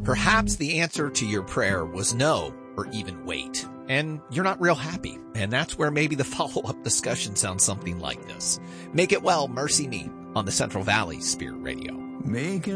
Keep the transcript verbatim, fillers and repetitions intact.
Perhaps the answer to your prayer was no, or even wait, and you're not real happy. And that's where maybe the follow-up discussion sounds something like this. Make it well, Mercy Me, on the Central Valley Spirit Radio. Make